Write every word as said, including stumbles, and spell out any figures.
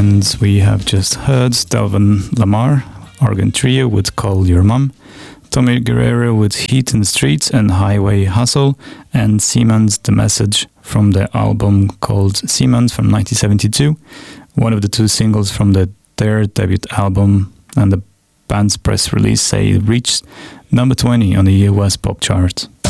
And we have just heard Delvin Lamar, organ trio with Call Your Mom, Tommy Guerrero with Heat in the Streets and Highway Hustle, and Seaman's The Message from the album called Seaman's from nineteen seventy-two, one of the two singles from the, their debut album, and the band's press release say it reached number twenty on the U S pop chart.